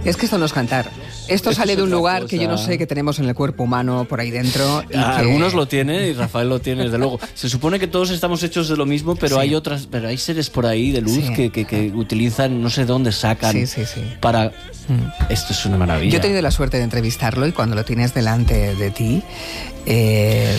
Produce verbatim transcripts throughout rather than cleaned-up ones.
Es que esto no es cantar. Esto, esto sale de un lugar cosa... que yo no sé que tenemos en el cuerpo humano por ahí dentro. Y ah, que... Algunos lo tienen y Rafael lo tiene, desde luego. Se supone que todos estamos hechos de lo mismo, pero sí. hay otras, pero hay seres por ahí de luz sí. que, que, que utilizan, no sé dónde sacan sí, sí, sí. para... Mm. Esto es una maravilla. Yo he tenido la suerte de entrevistarlo y cuando lo tienes delante de ti, eh,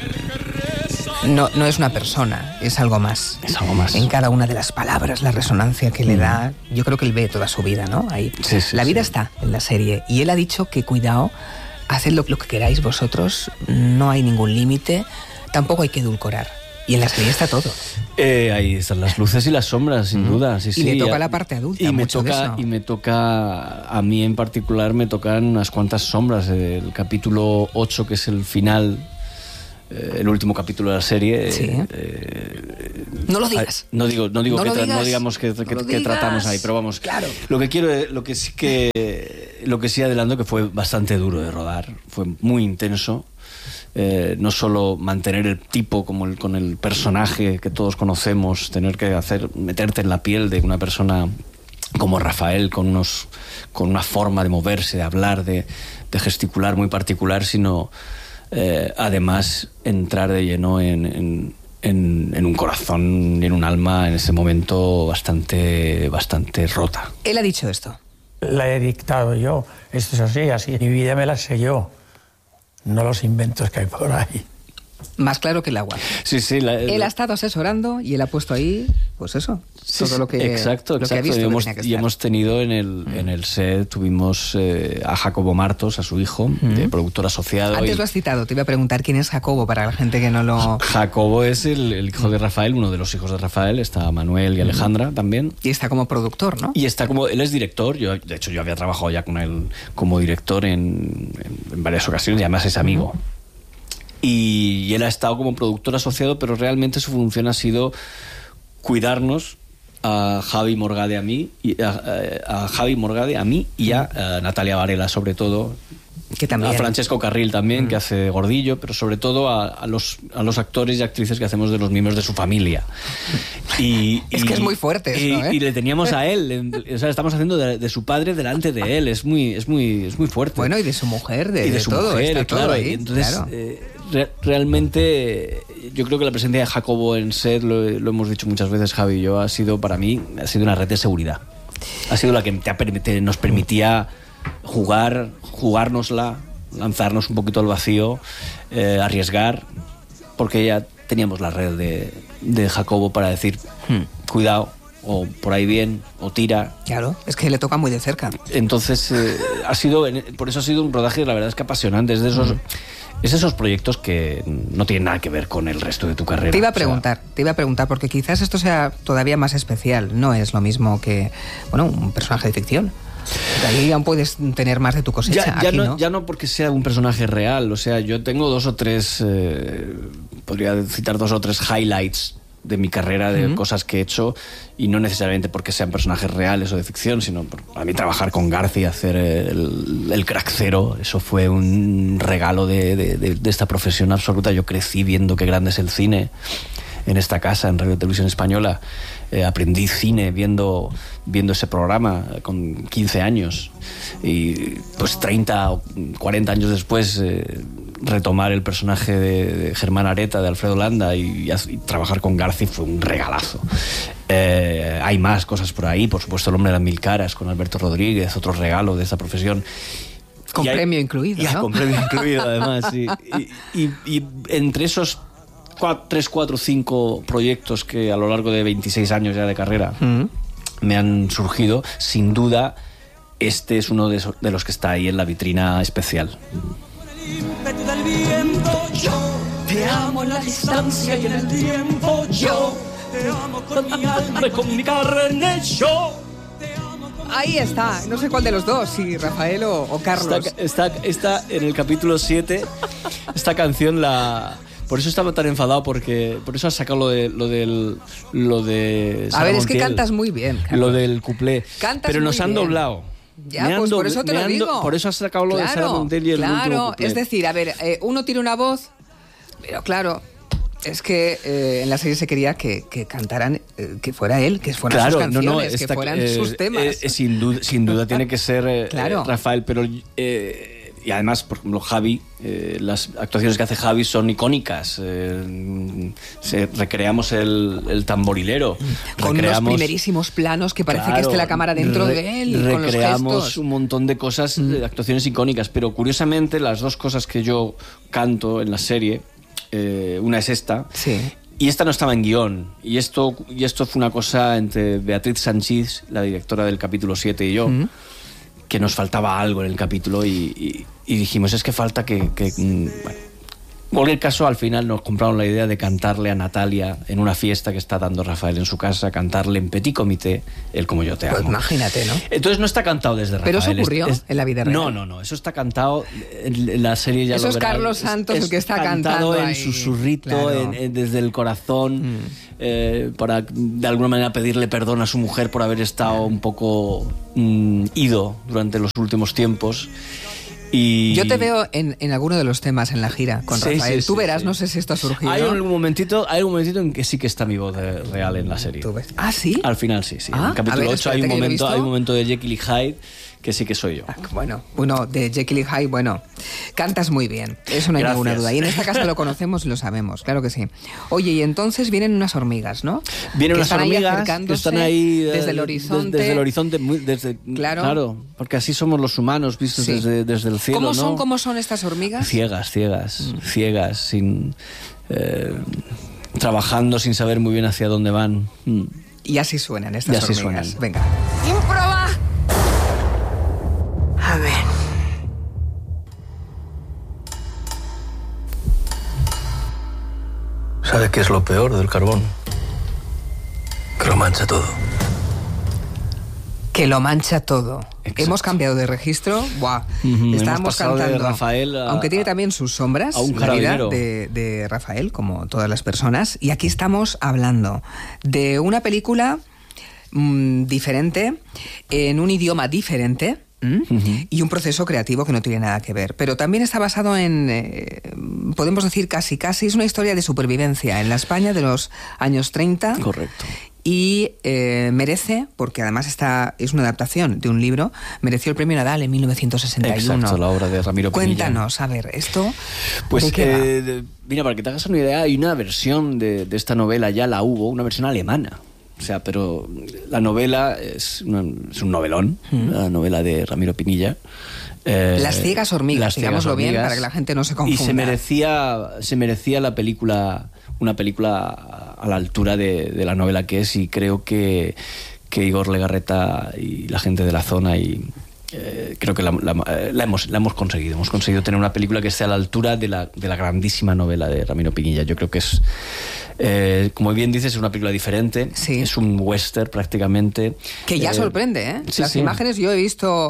no, no es una persona, es algo más. Es algo más. En cada una de las palabras, la resonancia que mm. le da, yo creo que él ve toda su vida, ¿no? Ahí. Sí, sí, la vida sí. está en la serie y él ha dicho que cuidado, haced lo, lo que queráis vosotros, no hay ningún límite, tampoco hay que edulcorar. Y en la serie está todo. Eh, ahí están las luces y las sombras, sin mm. duda. Sí, y sí, le toca ya, la parte adulta. Y me mucho toca, de eso. y me toca, a mí en particular, me tocan unas cuantas sombras. El capítulo ocho, que es el final, eh, el último capítulo de la serie. Sí. Eh, no lo digas. Eh, no digo, no digo no que, lo tra digas. no digamos que, no que, lo que tratamos ahí, pero vamos. Claro. Lo que quiero, lo que sí que, lo que sí adelanto que fue bastante duro de rodar, fue muy intenso. Eh, no solo mantener el tipo como el, con el personaje que todos conocemos, tener que hacer meterte en la piel de una persona como Rafael, con unos con una forma de moverse, de hablar, de, de gesticular muy particular, sino eh, además entrar de lleno en, en, en, en un corazón y en un alma en ese momento bastante, bastante rota. Él ha dicho esto. La he dictado yo, esto es así, así. Mi vida me la sé yo. No los inventos que hay por ahí. Más claro que el agua. Sí, sí. La, él ha estado asesorando y él ha puesto ahí, pues eso, sí, todo lo que, exacto, lo exacto. que ha visto. Y hemos, que y hemos tenido en el, mm. en el set, tuvimos eh, a Jacobo Martos, a su hijo, mm. de productor asociado. Antes y... lo has citado, te iba a preguntar quién es Jacobo para la gente que no lo... Jacobo es el, el hijo de Rafael, uno de los hijos de Rafael, está Manuel y Alejandra mm. también. Y está como productor, ¿no? Y está como, él es director, yo de hecho yo había trabajado ya con él como director en, en, en varias ocasiones y además es amigo. Mm. Y, y él ha estado como productor asociado, pero realmente su función ha sido cuidarnos a Javi Morgade a mí, y a, a, a Javi Morgade a mí y a, a Natalia Varela sobre todo. Que también. A Francesco Carril también, mm. que hace Gordillo, pero sobre todo a, a, los, a los actores y actrices que hacemos de los miembros de su familia. Y, es y, que es muy fuerte y, eso, ¿eh? Y le teníamos a él, en, o sea, estamos haciendo de, de su padre delante de él, es muy, es muy, es muy fuerte. Bueno, y de su mujer, de, y de, de su todo, mujer, está claro. todo ahí, y entonces, claro. eh, re, realmente, yo creo que la presencia de Jacobo en set, lo, lo hemos dicho muchas veces, Javi y yo, ha sido para mí, ha sido una red de seguridad. Ha sido la que te ha, te, nos permitía jugar, jugárnosla, lanzarnos un poquito al vacío, eh, arriesgar, porque ya teníamos la red de, de Jacobo para decir, hmm, cuidado, o por ahí bien, o tira. Claro, es que le toca muy de cerca. Entonces, eh, ha sido, por eso ha sido un rodaje, la verdad es que apasionante. Es de esos, mm. es de esos proyectos que no tienen nada que ver con el resto de tu carrera. Te iba a preguntar, o sea, te iba a preguntar, porque quizás esto sea todavía más especial. No es lo mismo que, bueno, un personaje de ficción. De ahí aún puedes tener más de tu cosecha. Ya, ya, Aquí, no, ¿no? ya no porque sea un personaje real. O sea, yo tengo dos o tres, eh, podría citar dos o tres highlights de mi carrera, de uh-huh. cosas que he hecho, y no necesariamente porque sean personajes reales o de ficción, sino por, a mí trabajar con Garci, hacer el, el crack cero, eso fue un regalo de, de, de, de esta profesión absoluta. Yo crecí viendo qué grande es el cine en esta casa, en Radio Televisión Española. Eh, aprendí cine viendo, viendo ese programa con quince años, y pues treinta o cuarenta años después eh, retomar el personaje de, de Germán Areta, de Alfredo Landa, y, y trabajar con Garci fue un regalazo. Eh, hay más cosas por ahí, por supuesto El hombre de las mil caras con Alberto Rodríguez, otro regalo de esta profesión. Con y premio hay, incluido, ya, ¿no? Con premio incluido, además, sí. Y, y, y entre esos tres, cuatro, cinco proyectos que a lo largo de veintiséis años ya de carrera mm. me han surgido, sin duda este es uno de, esos, de los que está ahí en la vitrina especial. Yo te amo en la distancia y en el tiempo. Yo te amo con mi alma y con mi carne. Yo ahí está, no sé cuál de los dos, si Rafael o, o Carlos. Está, está, está en el capítulo siete. Esta canción la... Por eso estaba tan enfadado, porque por eso has sacado lo de lo del lo de Sara A ver, Montiel, es que cantas muy bien, Carlos. Lo del cuplé. Cantas pero nos han bien. doblado. Ya, pues por eso te lo digo. Do... Por eso has sacado lo claro, de Sara Montiel y el claro, último cuplé. Es decir, a ver, eh, uno tiene una voz, pero claro, Es que eh, en la serie se quería que, que cantaran, eh, que fuera él, que fueran claro, sus canciones, no, no, que está, fueran eh, sus temas. Eh, sin, duda, sin duda tiene que ser eh, claro. eh, Rafael, pero... Eh, y además, por ejemplo, Javi, eh, las actuaciones que hace Javi son icónicas. Eh, se, recreamos el, el tamborilero. Con unos primerísimos planos que parece claro, que esté la cámara dentro re, de él. Recreamos con los gestos. un montón de cosas, mm. de actuaciones icónicas. Pero curiosamente, las dos cosas que yo canto en la serie, eh, una es esta. Sí. Y esta no estaba en guión. Y esto, y esto fue una cosa entre Beatriz Sanchís, la directora del capítulo siete, y yo. Mm. Que nos faltaba algo en el capítulo y, y, y dijimos, es que falta que... que bueno. En cualquier caso, al final nos compraron la idea de cantarle a Natalia en una fiesta que está dando Rafael en su casa, cantarle en petit comité el Como yo te amo. Pues imagínate, ¿no? Entonces no está cantado desde Rafael. ¿Pero eso ocurrió es, es, en la vida real? No, no, no. Eso está cantado en, en la serie, ya eso lo es verán. Carlos Santos es, el que está es cantando cantado en ahí. susurrito, claro. en, en, desde el corazón, mm. eh, para de alguna manera pedirle perdón a su mujer por haber estado un poco mm, ido durante los últimos tiempos. Y... Yo te veo en, en alguno de los temas en la gira con sí, Rafael. Sí, Tú sí, verás, sí. no sé si esto ha surgido. Hay un momentito, hay un momentito en que sí que está mi voz de, real en la serie. ¿Tú ves? ¿Ah, sí? Al final sí, sí. Ah, en el capítulo ver, ocho hay un, momento, he hay un momento de Jekyll y Hyde que sí que soy yo. Ah, bueno, bueno, de Jekyll y Hyde, bueno, cantas muy bien, eso no hay Gracias. ninguna duda. Y en esta casa lo conocemos y lo sabemos, claro que sí. Oye, y entonces vienen unas hormigas, ¿no? Vienen que unas hormigas que están ahí desde el horizonte. Desde el horizonte, muy, desde, claro. claro, porque así somos los humanos, vistos sí. desde, desde el cielo. ¿Cómo son, ¿no? ¿Cómo son estas hormigas? Ciegas, ciegas, mm. ciegas, sin eh, trabajando sin saber muy bien hacia dónde van. Mm. Y así suenan estas y así hormigas. Suenan. Venga. ¡Improba! A ver. ¿Sabe qué es lo peor del carbón? Que lo mancha todo. Que lo mancha todo. Exacto. Hemos cambiado de registro. Buah. Uh-huh. Estábamos cantando. De Rafael a, aunque tiene también sus sombras, a un la vida de, de Rafael, como todas las personas. Y aquí estamos hablando de una película mmm, diferente, en un idioma diferente. ¿Mm? Uh-huh. Y un proceso creativo que no tiene nada que ver. Pero también está basado en, eh, podemos decir casi, casi, es una historia de supervivencia en la España de los años treinta. Correcto. Y eh, merece, porque además está, es una adaptación de un libro, mereció el premio Nadal en mil novecientos sesenta y uno. Exacto, la obra de Ramiro Pinilla. Cuéntanos, a ver, esto... Pues, ¿de qué eh, de, mira, para que te hagas una idea, hay una versión de, de esta novela, ya la hubo, una versión alemana. O sea, pero la novela es, una, es un novelón, mm. la novela de Ramiro Pinilla. Eh, Las ciegas hormigas, las digámoslo hormigas, bien, para que la gente no se confunda. Y se merecía, se merecía la película, una película a la altura de, de la novela que es, y creo que, que Igor Legarreta y la gente de la zona y... Eh, creo que la, la, la, hemos, la hemos conseguido. Hemos conseguido tener una película que esté a la altura de la, de la grandísima novela de Ramiro Pinilla. Yo creo que es, eh, como bien dices, es una película diferente. Sí. Es un western prácticamente. Que ya eh, sorprende, ¿eh? Sí, Las sí. imágenes yo he visto...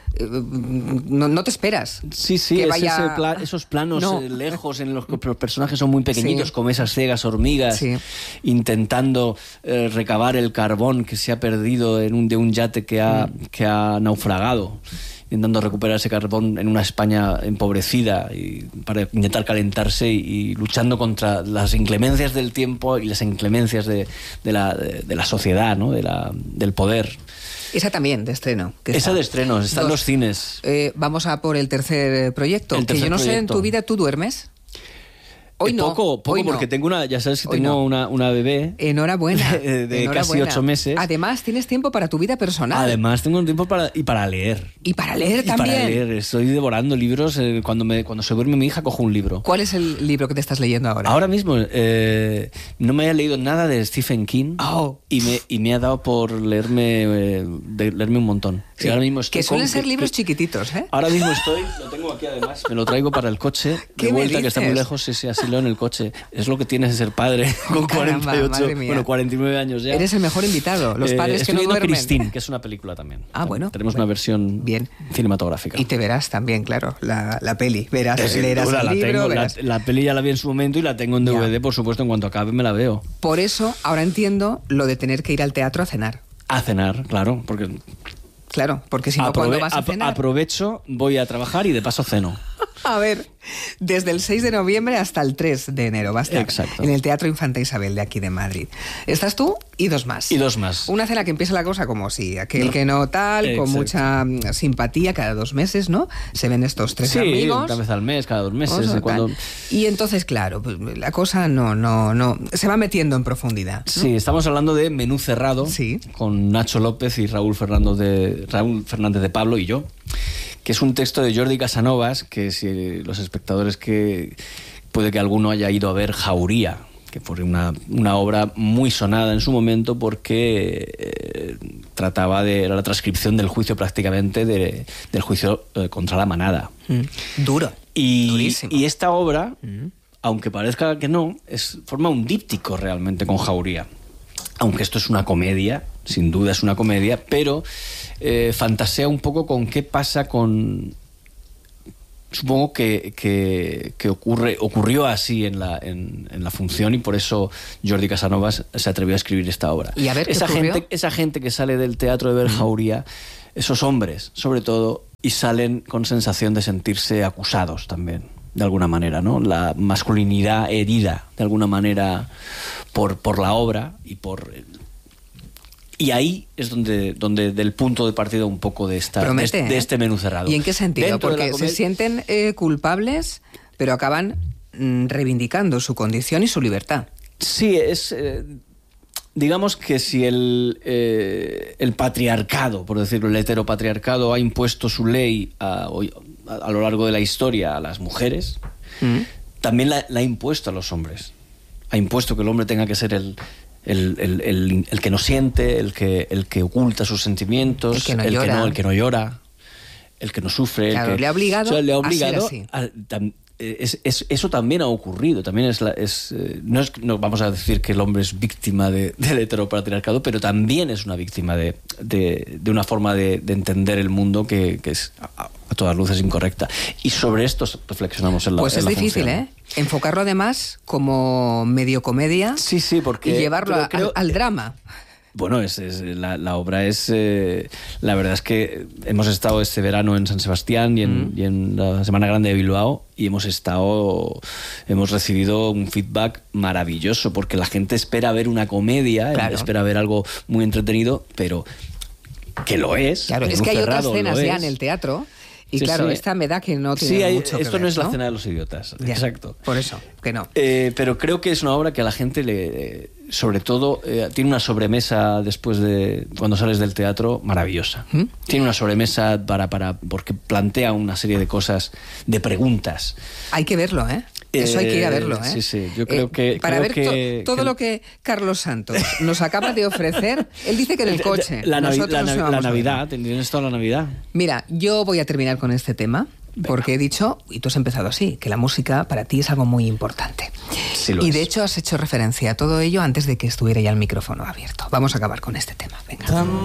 No, no te esperas. Sí, sí, que es vaya... ese pla esos planos no. eh, lejos en los que los personajes son muy pequeñitos, sí. como esas ciegas hormigas, sí. intentando eh, recabar el carbón que se ha perdido en un, de un yate que ha, mm. que ha naufragado, intentando recuperar ese carbón en una España empobrecida y para intentar calentarse y, y luchando contra las inclemencias del tiempo y las inclemencias de, de, la, de, de la sociedad, ¿no? de la, del poder. Esa también, de estreno. Que Esa está. de estreno, está en los cines. Eh, vamos a por el tercer proyecto. El tercer que yo no proyecto. sé, en tu vida, ¿tú duermes? Hoy no. Poco, poco hoy porque no. tengo una, ya sabes que Hoy tengo no. una, una bebé. Enhorabuena. De, de Enhorabuena. casi ocho meses. Además, tienes tiempo para tu vida personal. Además, tengo un tiempo para, y para leer. Y para leer y también. Para leer. Estoy devorando libros. Eh, cuando, me, cuando se duerme mi hija, cojo un libro. ¿Cuál es el libro que te estás leyendo ahora? Ahora mismo, eh, no me he leído nada de Stephen King. Oh. Y, me, y me ha dado por leerme, eh, de, leerme un montón. Sí. Ahora mismo estoy que suelen con, ser que, libros que, chiquititos, ¿eh? Ahora mismo estoy, lo tengo aquí además, me lo traigo para el coche, ¿Qué de vuelta, me que está muy lejos, sí, sí, así leo en el coche. Es lo que tienes de ser padre con Caramba, cuarenta y ocho, madre mía. bueno, cuarenta y nueve años ya. Eres el mejor invitado. Los padres eh, que no duermen. Christine, que es una película también. Ah, bueno. Tenemos bueno. una versión bien. cinematográfica. Y te verás también, claro, la, la peli. Verás, Sin leerás duda, el la, libro, tengo, verás. la, la peli ya la vi en su momento y la tengo en D V D, ya. por supuesto, en cuanto acabe me la veo. Por eso, ahora entiendo lo de tener que ir al teatro a cenar. A cenar, claro, porque... Claro, porque si no, Aprove ¿cuándo vas a cenar? Aprovecho, voy a trabajar y de paso ceno. A ver, desde el seis de noviembre hasta el tres de enero va a estar Exacto. en el Teatro Infanta Isabel de aquí de Madrid. Estás tú y dos más. Y dos más. Una cena que empieza la cosa como si aquel No. que no tal, Exacto. con mucha mm, simpatía, cada dos meses, ¿no? Se ven estos tres Sí, amigos. una vez al mes, cada dos meses. Oso, de cuando... tal. Y entonces, claro, pues, la cosa no, no, no, se va metiendo en profundidad. ¿no? Sí, estamos hablando de Menú Cerrado, Sí. con Nacho López y Raúl, Fernando de, Raúl Fernández de Pablo y yo, que es un texto de Jordi Casanovas, que si los espectadores que puede que alguno haya ido a ver Jauría, que fue una, una obra muy sonada en su momento porque eh, trataba de era la transcripción del juicio prácticamente de, del juicio eh, contra la manada. Mm. Duro. Y, Durísimo. y esta obra, Mm. aunque parezca que no, es, forma un díptico realmente con Jauría. Aunque esto es una comedia, sin duda es una comedia, pero eh, fantasea un poco con qué pasa con... Supongo que, que, que ocurre, ocurrió así en la, en, en la función y por eso Jordi Casanovas se atrevió a escribir esta obra. ¿Y a ver qué esa ocurrió? gente, esa gente que sale del teatro de ver Jauría, esos hombres, sobre todo, y salen con sensación de sentirse acusados también, de alguna manera, ¿no? La masculinidad herida, de alguna manera, por, por la obra y por... Y ahí es donde, donde del punto de partida un poco de, esta, Promete, de, de ¿eh? este Menú Cerrado. ¿Y en qué sentido? Dentro de la Porque se comedia- sienten eh, culpables, pero acaban mm, reivindicando su condición y su libertad. Sí, es... eh, digamos que si el, eh, el patriarcado, por decirlo, el heteropatriarcado ha impuesto su ley a, a, a lo largo de la historia a las mujeres, Mm. también la, la ha impuesto a los hombres. Ha impuesto que el hombre tenga que ser el... El, el, el, el que no siente, el que, el que oculta sus sentimientos, El que no el llora. que no, el que no llora, el que no sufre. Claro, el que, le ha obligado o sea, le ha a ser obligado así. a- tam- es- es- eso también ha ocurrido. También es, la- es, eh, no, es no vamos a decir que el hombre es víctima de, del heteropatriarcado, pero también es una víctima de, de, de una forma de, de entender el mundo que, que es a, a todas luces incorrecta. Y sobre esto reflexionamos en la Pues en es la difícil, función. ¿eh? Enfocarlo además como medio comedia Sí, sí, porque... y llevarlo pero a- creo- al, al drama. Bueno, es, es- la, la obra es... eh, la verdad es que hemos estado este verano en San Sebastián y en, Mm. y en la Semana Grande de Bilbao y hemos estado... Hemos recibido un feedback maravilloso porque la gente espera ver una comedia, Claro. espera ver algo muy entretenido, pero que lo es. Claro, Menú es que hay otras Cerrado escenas lo ya es. en el teatro y Sí, claro, sí. esta me da que no tiene Sí, hay- mucho que esto no ver, es la cena de los idiotas. Ya, Exacto. Por eso, que no. Eh, pero creo que es una obra que a la gente le, sobre todo, eh, tiene una sobremesa después de cuando sales del teatro maravillosa. ¿Mm? Tiene una sobremesa para, para porque plantea una serie de cosas, de preguntas. Hay que verlo, ¿eh? Eso hay que ir a Eh, verlo, ¿eh? sí, sí, yo creo que- Para creo ver que- to- todo que- lo que Carlos Santos nos acaba de ofrecer, él dice que en el coche. La, Navi- Nosotros la, no Navi- vamos la a verlo. Navidad, tienes toda la Navidad. Mira, yo voy a terminar con este tema, porque he dicho, y tú has empezado así, que la música para ti es algo muy importante. Sí lo y es. de hecho has hecho referencia a todo ello antes de que estuviera ya el micrófono abierto. Vamos a acabar con este tema. Venga.